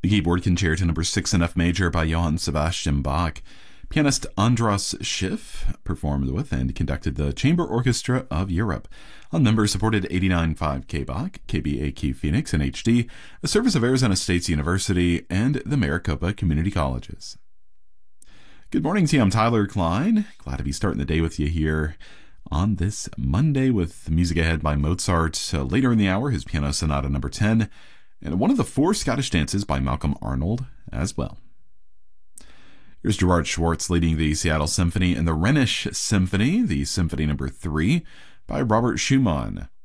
The keyboard concerto number 6 in F major by Johann Sebastian Bach. Pianist Andras Schiff performed with and conducted the Chamber Orchestra of Europe on member-supported 89.5 KBAQ, KBAQ Phoenix in HD, a service of Arizona State University, and the Maricopa Community Colleges. Good morning to you. I'm Tyler Klein. Glad to be starting the day with you here on this Monday with music ahead by Mozart. Later in the hour, his Piano Sonata number 10, and one of the 4 Scottish dances by Malcolm Arnold as well. Here's Gerard Schwartz leading the Seattle Symphony and the Rhenish Symphony, the Symphony number 3 by Robert Schumann.